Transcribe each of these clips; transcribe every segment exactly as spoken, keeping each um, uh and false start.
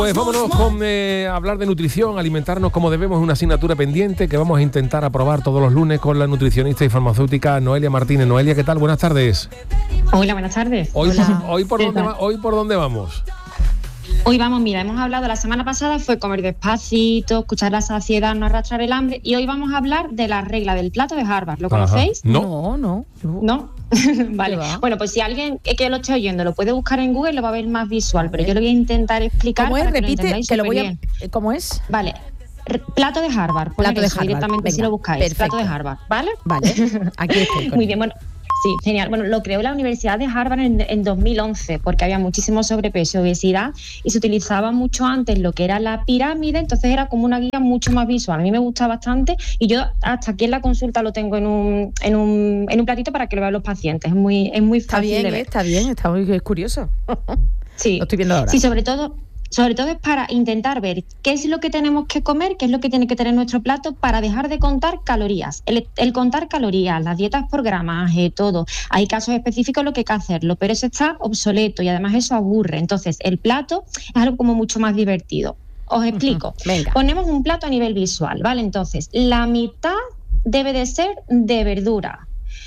Pues vámonos con eh, hablar de nutrición, alimentarnos como debemos, una asignatura pendiente que vamos a intentar aprobar todos los lunes con la nutricionista y farmacéutica Noelia Martínez. Noelia, ¿qué tal? Buenas tardes. Hola, buenas tardes. Hoy, Hola. Por, hoy, por dónde va, hoy por dónde vamos. Hoy vamos, mira, hemos hablado la semana pasada, fue comer despacito, escuchar la saciedad, no arrastrar el hambre, y hoy vamos a hablar de la regla del plato de Harvard. ¿Lo conocéis? No, no, no. ¿No? Vale. Bueno, pues si alguien que lo esté oyendo lo puede buscar en Google, lo va a ver más visual, pero yo lo voy a intentar explicar. ¿Cómo es? Para que Repite, lo que lo voy a... bien. ¿Cómo es? Vale. Plato de Harvard. Plato de Harvard. Directamente. Venga, si lo buscáis. Perfecto. Plato de Harvard, ¿vale? Vale, aquí estoy. Muy bien, bueno. Sí, genial. Bueno, lo creó la Universidad de Harvard en, en dos mil once porque había muchísimo sobrepeso y obesidad y se utilizaba mucho antes lo que era la pirámide, entonces era como una guía mucho más visual. A mí me gusta bastante y yo hasta aquí en la consulta lo tengo en un, en un, en un platito para que lo vean los pacientes. Es muy, es muy fácil está bien, de ver. Está bien, está muy es curioso. Sí, lo estoy viendo ahora. Sí, sobre todo... Sobre todo es para intentar ver qué es lo que tenemos que comer, qué es lo que tiene que tener nuestro plato para dejar de contar calorías. El, el contar calorías, las dietas por gramaje, todo. Hay casos específicos en lo que hay que hacerlo, pero eso está obsoleto y además eso aburre. Entonces, el plato es algo como mucho más divertido. Os explico. Uh-huh. Venga. Ponemos un plato a nivel visual, ¿vale? Entonces, la mitad debe de ser de verdura.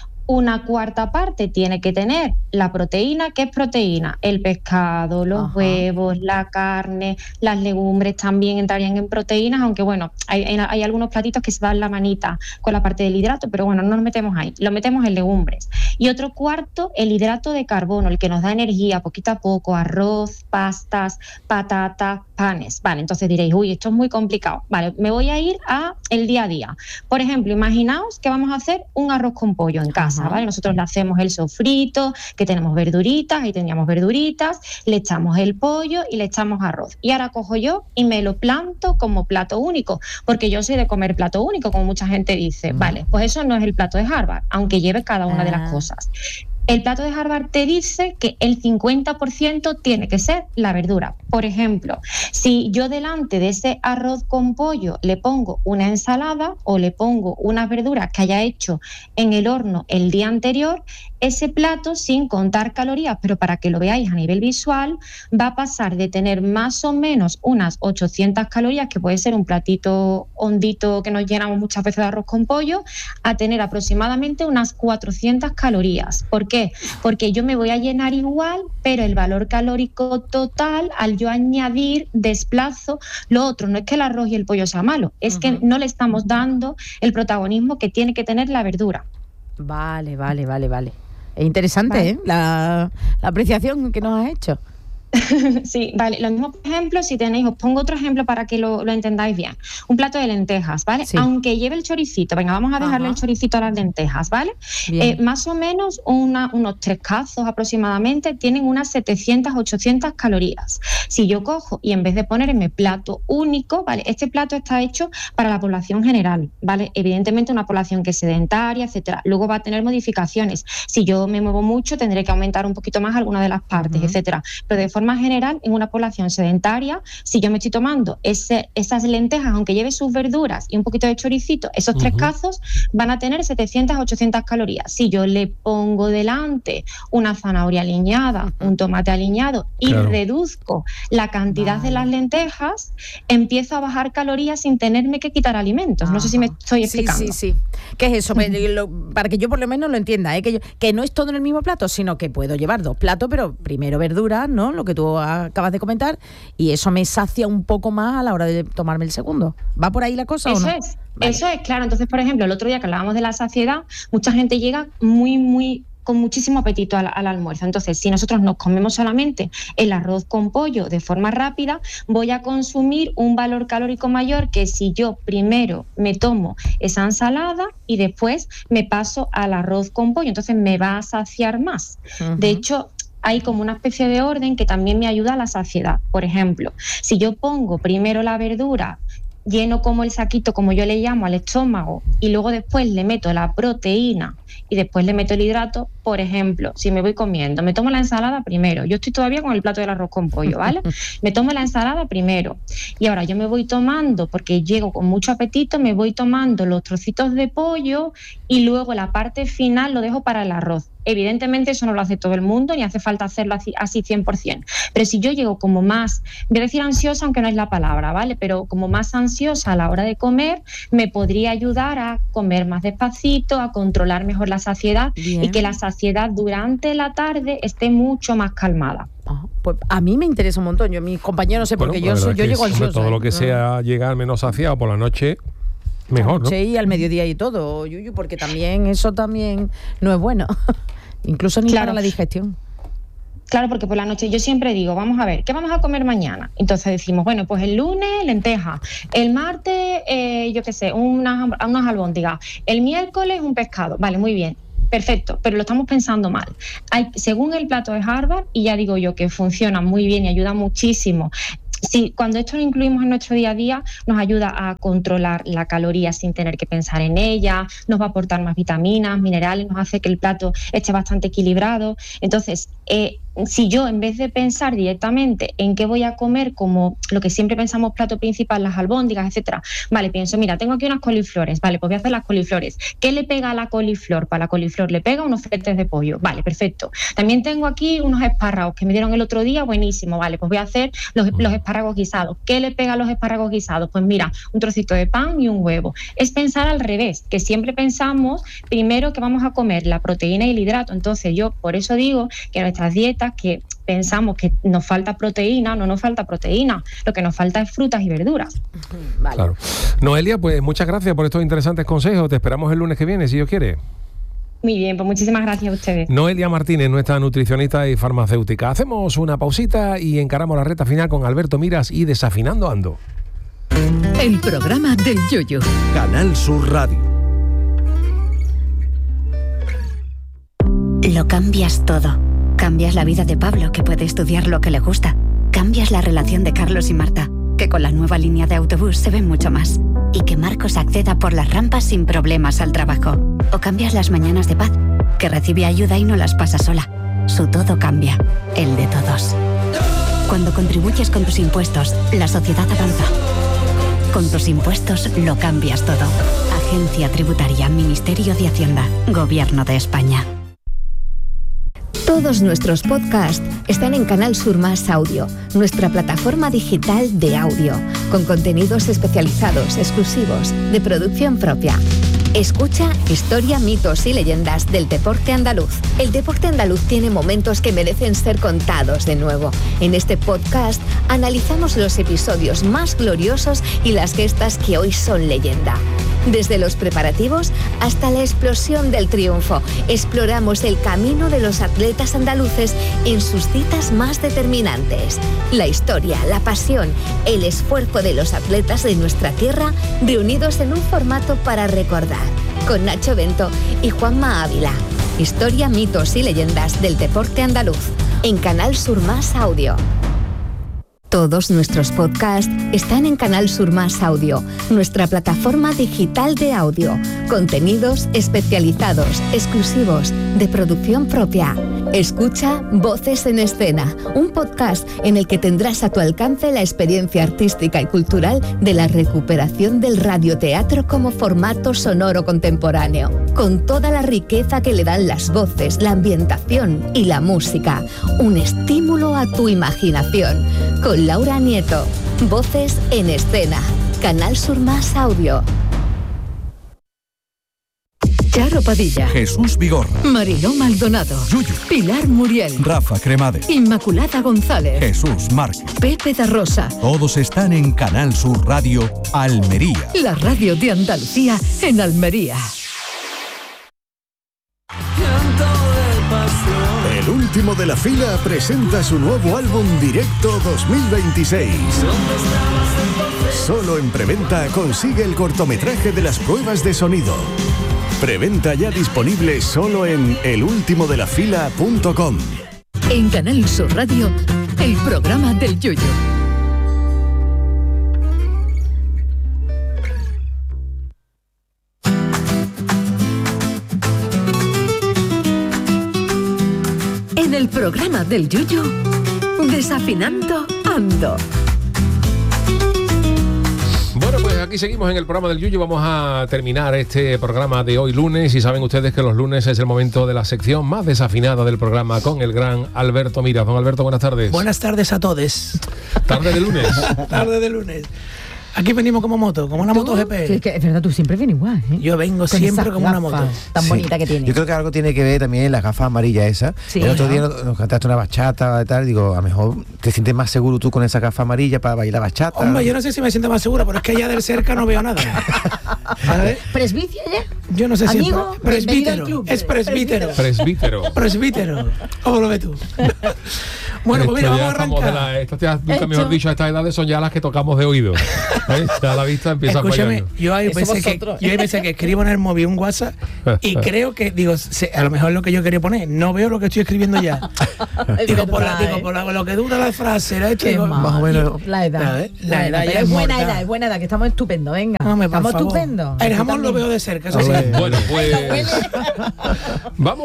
Una cuarta parte tiene que tener la proteína. ¿Qué es proteína? El pescado, los Ajá. huevos, la carne, las legumbres también entrarían en proteínas, aunque bueno, hay, hay algunos platitos que se dan la manita con la parte del hidrato, pero bueno, no nos metemos ahí, lo metemos en legumbres. Y otro cuarto, el hidrato de carbono, el que nos da energía poquito a poco, arroz, pastas, patatas, panes. Vale, entonces diréis, uy, esto es muy complicado. Vale, me voy a ir a el día a día. Por ejemplo, imaginaos que vamos a hacer un arroz con pollo en casa. ¿Vale? Nosotros le hacemos el sofrito, que tenemos verduritas, ahí teníamos verduritas, le echamos el pollo y le echamos arroz. Y ahora cojo yo y me lo planto como plato único, porque yo soy de comer plato único, como mucha gente dice. Mm. Vale, pues eso no es el plato de Harvard, aunque lleve cada una ah. de las cosas. El plato de Harvard te dice que el cincuenta por ciento tiene que ser la verdura. Por ejemplo, si yo delante de ese arroz con pollo le pongo una ensalada o le pongo unas verduras que haya hecho en el horno el día anterior, ese plato, sin contar calorías, pero para que lo veáis a nivel visual, va a pasar de tener más o menos unas ochocientas calorías, que puede ser un platito hondito que nos llenamos muchas veces de arroz con pollo, a tener aproximadamente unas cuatrocientas calorías. ¿Por qué? Porque yo me voy a llenar igual, pero el valor calórico total, al yo añadir, desplazo lo otro. No es que el arroz y el pollo sea malo, es uh-huh. que no le estamos dando el protagonismo que tiene que tener la verdura. Vale, vale, vale, vale. Es interesante, vale. ¿eh? La, la apreciación que nos has hecho. Sí, vale. Lo mismo, por ejemplo, si tenéis, os pongo otro ejemplo para que lo, lo entendáis bien. Un plato de lentejas, ¿vale? Sí. Aunque lleve el choricito, venga, vamos a dejarle Ajá. el choricito a las lentejas, ¿vale? Eh, más o menos una, unos tres cazos aproximadamente tienen unas setecientas, ochocientas calorías. Si yo cojo y en vez de ponerme plato único, ¿vale? Este plato está hecho para la población general, ¿vale? Evidentemente una población que es sedentaria, etcétera. Luego va a tener modificaciones. Si yo me muevo mucho, tendré que aumentar un poquito más alguna de las partes, uh-huh. etcétera. Pero de forma general, en una población sedentaria, si yo me estoy tomando ese, esas lentejas, aunque lleve sus verduras y un poquito de choricito, esos uh-huh. tres cazos van a tener setecientas, ochocientas calorías. Si yo le pongo delante una zanahoria aliñada, uh-huh. un tomate aliñado y claro. reduzco la cantidad vale. de las lentejas, empiezo a bajar calorías sin tenerme que quitar alimentos. Uh-huh. No sé si me estoy explicando. Sí, sí, sí. ¿Qué es eso? Uh-huh. Para que yo por lo menos lo entienda, ¿eh? que, yo, que no es todo en el mismo plato, sino que puedo llevar dos platos, pero primero verduras, ¿no? Lo que tú acabas de comentar, y eso me sacia un poco más a la hora de tomarme el segundo. ¿Va por ahí la cosa eso o no? Es, vale. Eso es, claro. Entonces, por ejemplo, el otro día que hablábamos de la saciedad, mucha gente llega muy, muy con muchísimo apetito al, al almuerzo. Entonces, si nosotros nos comemos solamente el arroz con pollo de forma rápida, voy a consumir un valor calórico mayor que si yo primero me tomo esa ensalada y después me paso al arroz con pollo. Entonces, me va a saciar más. Uh-huh. De hecho, hay como una especie de orden que también me ayuda a la saciedad. Por ejemplo, si yo pongo primero la verdura, lleno como el saquito, como yo le llamo, al estómago, y luego después le meto la proteína y después le meto el hidrato, por ejemplo, si me voy comiendo, me tomo la ensalada primero, yo estoy todavía con el plato del arroz con pollo, ¿vale? Me tomo la ensalada primero y ahora yo me voy tomando, porque llego con mucho apetito, me voy tomando los trocitos de pollo y luego la parte final lo dejo para el arroz. Evidentemente eso no lo hace todo el mundo, ni hace falta hacerlo así, así cien por ciento. Pero si yo llego como más, voy a decir ansiosa, aunque no es la palabra, ¿vale? Pero como más ansiosa a la hora de comer, me podría ayudar a comer más despacito, a controlar mejor la saciedad. Bien. Y que la saciedad durante la tarde esté mucho más calmada. Oh, pues a mí me interesa un montón. Yo, mis compañeros, no sé, porque bueno, yo, soy, yo llego ansiosa. Todo lo que sea llegar menos saciado por la noche, mejor, ¿no? Sí, y al mediodía y todo, Yuyu, porque también eso también no es bueno. Incluso ni claro. para la digestión. Claro, porque por la noche yo siempre digo, vamos a ver, ¿qué vamos a comer mañana? Entonces decimos, bueno, pues el lunes lentejas, el martes, eh, yo qué sé, unas, unas albóndigas, el miércoles un pescado. Vale, muy bien. Perfecto, pero lo estamos pensando mal. Hay, según el plato de Harvard, y ya digo yo que funciona muy bien y ayuda muchísimo. Sí, cuando esto lo incluimos en nuestro día a día, nos ayuda a controlar la caloría sin tener que pensar en ella, nos va a aportar más vitaminas, minerales, nos hace que el plato esté bastante equilibrado. Entonces, eh, si yo en vez de pensar directamente en qué voy a comer, como lo que siempre pensamos plato principal, las albóndigas, etcétera, vale, pienso, mira, tengo aquí unas coliflores, vale, pues voy a hacer las coliflores. ¿Qué le pega a la coliflor? Para la coliflor le pega unos filetes de pollo, vale, perfecto. También tengo aquí unos espárragos que me dieron el otro día, buenísimo, vale, pues voy a hacer los, los espárragos guisados. ¿Qué le pega a los espárragos guisados? Pues mira, un trocito de pan y un huevo. Es pensar al revés, que siempre pensamos primero que vamos a comer la proteína y el hidrato. Entonces yo por eso digo que nuestras dietas, que pensamos que nos falta proteína, no nos falta proteína, lo que nos falta es frutas y verduras. Vale. Claro. Noelia, pues muchas gracias por estos interesantes consejos. Te esperamos el lunes que viene, si Dios quiere. Muy bien, pues muchísimas gracias a ustedes. Noelia Martínez, nuestra nutricionista y farmacéutica. Hacemos una pausita y encaramos la recta final con Alberto Miras y Desafinando Ando. El programa del Yoyo. Canal Sur Radio. Lo cambias todo. Cambias la vida de Pablo, que puede estudiar lo que le gusta. Cambias la relación de Carlos y Marta, que con la nueva línea de autobús se ven mucho más. Y que Marcos acceda por las rampas sin problemas al trabajo. O cambias las mañanas de Paz, que recibe ayuda y no las pasa sola. Su todo cambia, el de todos. Cuando contribuyes con tus impuestos, la sociedad avanza. Con tus impuestos lo cambias todo. Agencia Tributaria, Ministerio de Hacienda, Gobierno de España. Todos nuestros podcasts están en Canal Sur Más Audio, nuestra plataforma digital de audio, con contenidos especializados, exclusivos, de producción propia. Escucha historia, mitos y leyendas del deporte andaluz. El deporte andaluz tiene momentos que merecen ser contados de nuevo. En este podcast analizamos los episodios más gloriosos y las gestas que hoy son leyenda. Desde los preparativos hasta la explosión del triunfo, exploramos el camino de los atletas andaluces en sus citas más determinantes. La historia, la pasión, el esfuerzo de los atletas de nuestra tierra reunidos en un formato para recordar. Con Nacho Bento y Juanma Ávila. Historia, mitos y leyendas del deporte andaluz. En Canal Sur Más Audio. Todos nuestros podcasts están en Canal Sur Más Audio, nuestra plataforma digital de audio. Contenidos especializados, exclusivos, de producción propia. Escucha Voces en Escena, un podcast en el que tendrás a tu alcance la experiencia artística y cultural de la recuperación del radioteatro como formato sonoro contemporáneo, con toda la riqueza que le dan las voces, la ambientación y la música. Un estímulo a tu imaginación. Con Laura Nieto, Voces en Escena, Canal Sur Más Audio. Charo Padilla, Jesús Vigorra, Mariló Maldonado, Yuyu, Pilar Muriel, Rafa Cremades, Inmaculada González, Jesús Márquez, Pepe da Rosa. Todos están en Canal Sur Radio Almería. La radio de Andalucía en Almería. El último de la fila presenta su nuevo álbum Directo dos mil veintiséis. Solo en preventa consigue el cortometraje de las pruebas de sonido. Preventa ya disponible solo en el último de la fila punto com. En Canal Sur Radio, el programa del Yoyo. En el programa del Yoyo, Desafinando Ando. Bueno, pues aquí aquí seguimos en el programa del Yuyu. Vamos a terminar este programa de hoy lunes y saben ustedes que los lunes es el momento de la sección más desafinada del programa con el gran Alberto Miras. Don Alberto, buenas tardes. Buenas tardes a todos. Tarde de lunes. Tarde de lunes. Aquí venimos como moto, como una moto G P. Sí, es, que es verdad, tú siempre vienes igual, ¿eh? Yo vengo Con siempre como una moto. Tan Sí. bonita que tiene. Yo creo que algo tiene que ver también las gafas amarillas esas. Sí, el otro ¿no? día nos, nos cantaste una bachata y tal. Digo, a lo mejor te sientes más seguro tú con esa gafa amarilla para bailar bachata. Hombre, yo no sé si me siento más seguro, pero es que allá del cerca no veo nada. ¿Sabes? ¿Presbicia ya? Yo no sé si Amigo, es pre- bienvenido al presbítero. club. Es presbítero. Presbítero. Presbítero. ¿Cómo lo ves tú? Bueno, pues mira, Esto vamos ya a estamos de arrancar. la- estas ya, nunca Hecho. mejor dicho, a estas edades son ya las que tocamos de oído. ¿Eh? Ya la vista empieza a Escúchame, fallarnos. yo hay Eso veces que vosotros. yo hay veces que escribo en el móvil un WhatsApp y creo que digo, se- a lo mejor es lo que yo quería poner, no veo lo que estoy escribiendo ya. Es digo, por, la, verdad, digo ¿eh? por la- lo que dura la frase, la he hecho, Qué digo, mal. más o menos. La edad. ¿sabes? La edad ya pero es es buena mortal. edad, es buena edad, que estamos estupendo, venga. Hombre, por estamos favor. estupendo. El Tú jamón lo también. veo de cerca, eso sí. Hombre. Bueno, pues vamos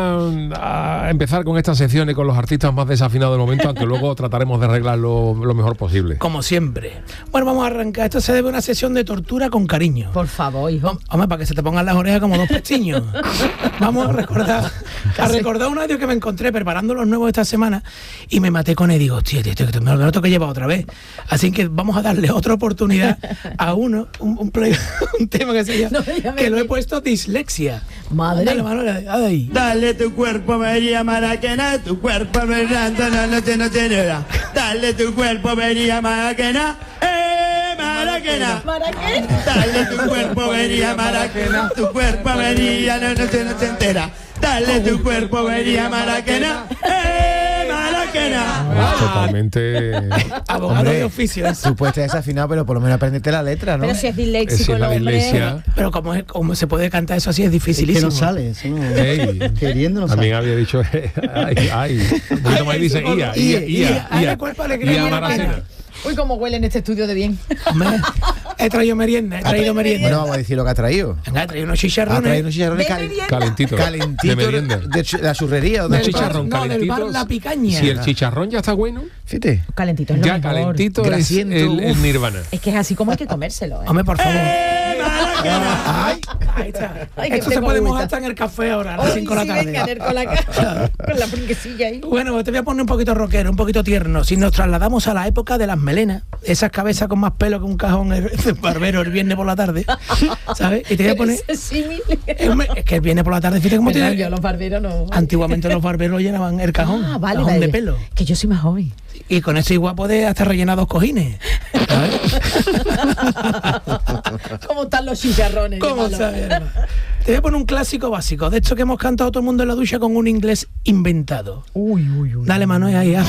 a, a empezar con estas secciones con los artistas más desafinados del momento, aunque luego trataremos de arreglarlo lo mejor posible. Como siempre. Bueno, vamos a arrancar. Esto se debe a una sesión de tortura con cariño. Por favor, hijo. Hombre, para que se te pongan las orejas como dos pestiños. Vamos a recordar a recordar un audio que me encontré preparando los nuevos esta semana y me maté con él. Digo, hostia, tío, tío, me lo tengo que llevar otra vez. Así que vamos a darle otra oportunidad a uno, un, un, play- un tema que se llama, No, ya me que lo he vi. puesto dislexia. Madre. Dale, Manuel, ahí. Dale tu cuerpo, vería Maraquena, tu cuerpo me randa, no, no te, no te nada. Dale tu cuerpo, vería Maraquena, eh, Maraquena. ¿Para qué? Dale tu cuerpo, vería Maraquena, tu cuerpo vería, no, no te, no te entera. Dale tu cuerpo, vería Maraquena, eh, Maraquena. Totalmente. Abogado Hombre, de oficio. ¿eh? Tú puedes tener desafinado, pero por lo menos aprendete la letra, ¿no? Pero si es Si disléxico es el la hombre. dislexia. Pero como, es, como se puede cantar eso así es Es que dificilísimo. no sale, eso no, Ey. queriendo no También sale. había dicho, eh, ay, ay. Un poquito más y dice, ia, ia, ia, Ay, ia. el cuerpo le cree Ia buena Maracena. pena. Uy, cómo huele en este estudio de bien. Hombre, he traído merienda, he traído merienda. Bueno, vamos a decir lo que ha traído. Venga, he traído unos Ha chicharrones. traído unos chicharrones De cal- merienda. Calentito. calentitos De merienda. de ch- la churrería. Un ¿dónde del chicharrón bar- no, del calentito. bar La Picaña. Si el chicharrón ya está bueno, Fíjate. Calentito es lo ya mejor. calentito es Grasiento, el, el uf. nirvana. Es que es así como hay que comérselo, ¿eh? Hombre, por favor. Eh, Maraquena. Ay, ahí está. Ay, que Esto se tengo puede agüita. mojar hasta en el café ahora, a las Ay, cinco de la sí, tarde. venga, Ner, con la, ca- con la pringuesilla ahí. Bueno, pues te voy a poner un poquito rockero, un poquito tierno. Si nos trasladamos a la época de las melenas, esas cabezas con más pelo que un cajón el, el barbero el viernes por la tarde, ¿sabes? Y te voy a poner... Ese símil. Es, es que el viernes por la tarde, fíjate cómo Pero tiene... yo los barberos no. Antiguamente los barberos llenaban el cajón, Ah, vale, cajón vale. de pelo. Que yo soy más joven. Y con eso igual puedes hasta rellenar dos cojines. ¿Sabes? ¿Cómo están los chicharrones? ¿Cómo Qué malo. sabes, hermano? Te voy a poner un clásico básico. De hecho que hemos cantado todo el mundo en la ducha con un inglés inventado. Uy, uy, uy. Dale, Manuel, ahí. haz.